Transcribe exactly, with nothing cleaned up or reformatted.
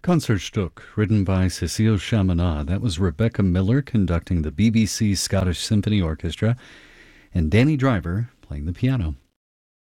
Concertstück, written by Cécile Chaminade. That was Rebecca Miller conducting the B B C Scottish Symphony Orchestra, and Danny Driver playing the piano.